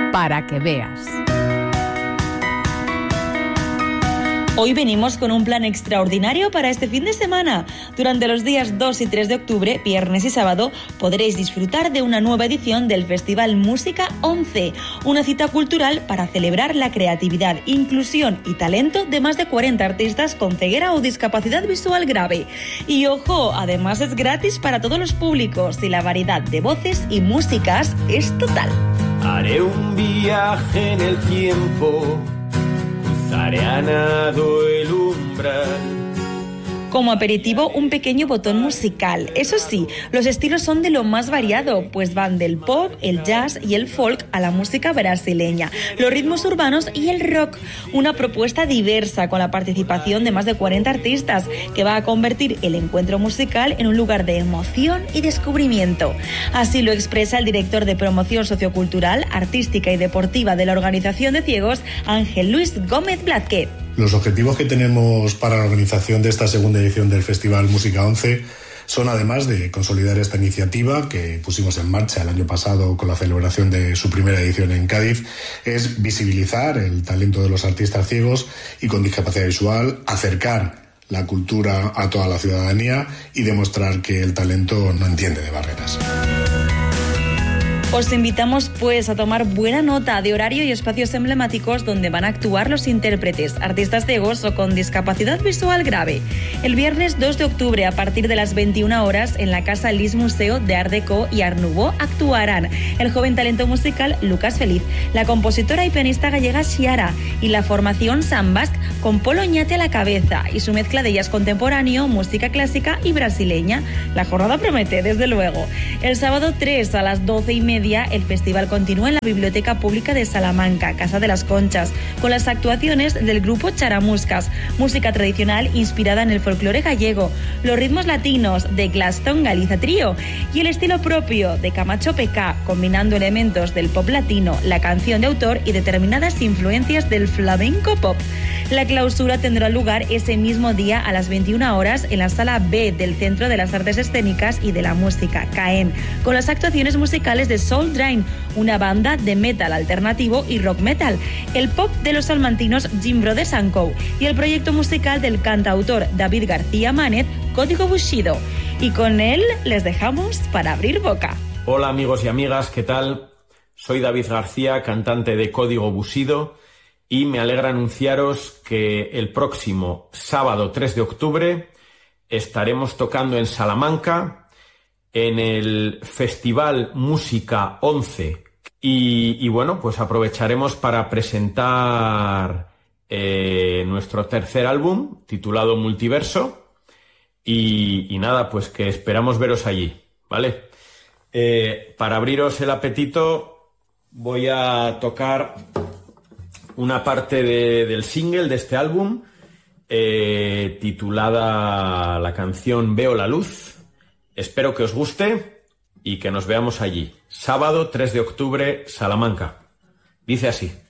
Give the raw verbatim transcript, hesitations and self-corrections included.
para que veas. Hoy venimos con un plan extraordinario para este fin de semana. Durante los días dos y tres de octubre, viernes y sábado, podréis disfrutar de una nueva edición del Festival Música once, una cita cultural para celebrar la creatividad, inclusión y talento de más de cuarenta artistas con ceguera o discapacidad visual grave. Y ojo, además es gratis para todos los públicos y la variedad de voces y músicas es total. Haré un viaje en el tiempo, cruzaré a nado el umbral. Como aperitivo, un pequeño botón musical. Eso sí, los estilos son de lo más variado, pues van del pop, el jazz y el folk a la música brasileña, los ritmos urbanos y el rock. Una propuesta diversa con la participación de más de cuarenta artistas que va a convertir el encuentro musical en un lugar de emoción y descubrimiento. Así lo expresa el director de promoción sociocultural, artística y deportiva de la Organización de Ciegos, Ángel Luis Gómez Blázquez. Los objetivos que tenemos para la organización de esta segunda edición del Festival Música once son, además de consolidar esta iniciativa que pusimos en marcha el año pasado con la celebración de su primera edición en Cádiz, es visibilizar el talento de los artistas ciegos y con discapacidad visual, acercar la cultura a toda la ciudadanía y demostrar que el talento no entiende de barreras. Os invitamos pues a tomar buena nota de horario y espacios emblemáticos donde van a actuar los intérpretes, artistas ciegos o con discapacidad visual grave. El viernes dos de octubre a partir de las veintiuna horas en la Casa Lis Museo de Art Deco y Art Nouveau actuarán el joven talento musical Lucas Feliz, la compositora y pianista gallega Xiara y la formación Sambasc con Polo Oñate a la cabeza y su mezcla de jazz contemporáneo, música clásica y brasileña. La jornada promete, desde luego. El sábado tres a las doce y media el festival continúa en la Biblioteca Pública de Salamanca, Casa de las Conchas, con las actuaciones del grupo Charamuscas, música tradicional inspirada en el folclore gallego, los ritmos latinos de Glaston Galiza Trío y el estilo propio de Camacho P K, combinando elementos del pop latino, la canción de autor y determinadas influencias del flamenco pop. La clausura tendrá lugar ese mismo día a las veintiuna horas en la Sala B del Centro de las Artes Escénicas y de la Música, C A E M, con las actuaciones musicales de Soul Drain, una banda de metal alternativo y rock metal, el pop de los salmantinos Jim Brothers and Co. y el proyecto musical del cantautor David García Manet, Código Bushido. Y con él les dejamos para abrir boca. Hola amigos y amigas, ¿qué tal? Soy David García, cantante de Código Bushido, y me alegra anunciaros que el próximo sábado tres de octubre estaremos tocando en Salamanca en el Festival Música once y, y bueno, pues aprovecharemos para presentar eh, nuestro tercer álbum titulado Multiverso y, y nada, pues que esperamos veros allí, ¿vale? Eh, para abriros el apetito voy a tocar una parte de, del single de este álbum eh, titulada la canción Veo la Luz. Espero que os guste y que nos veamos allí. Sábado tres de octubre, Salamanca. Dice así.